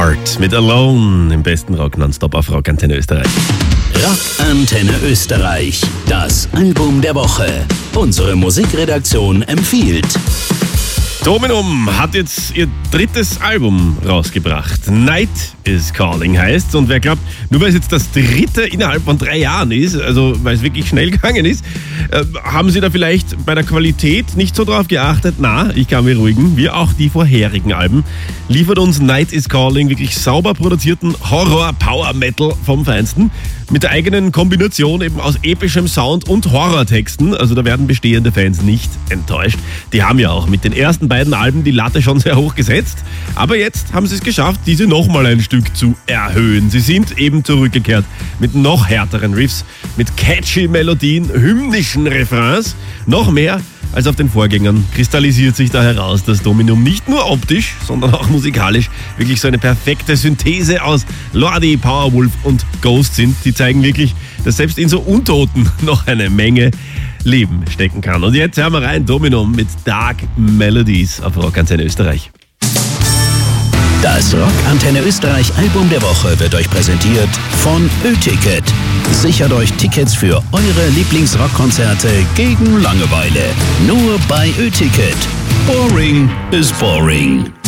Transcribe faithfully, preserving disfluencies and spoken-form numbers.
Heart mit Alone im besten Rock nonstop auf Rock Antenne Österreich. Rock Antenne Österreich, das Album der Woche. Unsere Musikredaktion empfiehlt. Dominum hat jetzt ihr drittes Album rausgebracht. Night is Calling heißt. Und wer glaubt, nur weil es jetzt das dritte innerhalb von drei Jahren ist, also weil es wirklich schnell gegangen ist, äh, haben sie da vielleicht bei der Qualität nicht so drauf geachtet? Na, ich kann mich beruhigen, wie auch die vorherigen Alben liefert uns Night is Calling wirklich sauber produzierten Horror-Power-Metal vom Feinsten. Mit der eigenen Kombination eben aus epischem Sound und Horrortexten. Also da werden bestehende Fans nicht enttäuscht. Die haben ja auch mit den ersten beiden Alben die Latte schon sehr hoch gesetzt. Aber jetzt haben sie es geschafft, diese nochmal ein Stück zu erhöhen. Sie sind eben zurückgekehrt mit noch härteren Riffs, mit catchy Melodien, hymnischen Refrains. Noch mehr als auf den Vorgängern kristallisiert sich da heraus, dass Dominum nicht nur optisch, sondern auch musikalisch wirklich so eine perfekte Synthese aus Lordi, Powerwolf und Ghost sind. Die zeigen wirklich, dass selbst in so Untoten noch eine Menge Leben stecken kann. Und jetzt hören wir rein, Dominum mit Dark Melodies auf Rock Antenne Österreich. Das Rock Antenne Österreich Album der Woche wird euch präsentiert von Ö-Ticket. Sichert euch Tickets für eure Lieblingsrockkonzerte gegen Langeweile. Nur bei Ö-Ticket. Boring is boring.